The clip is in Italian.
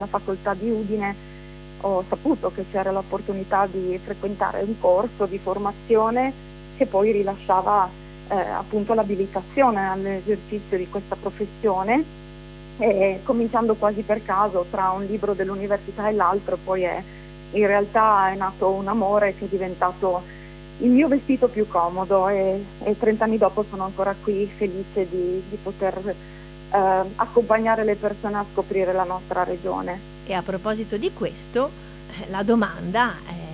facoltà di Udine ho saputo che c'era l'opportunità di frequentare un corso di formazione che poi rilasciava appunto l'abilitazione all'esercizio di questa professione, e cominciando quasi per caso tra un libro dell'università e l'altro poi in realtà è nato un amore che è diventato il mio vestito più comodo, e 30 anni dopo sono ancora qui felice di poter accompagnare le persone a scoprire la nostra regione. E a proposito di questo, la domanda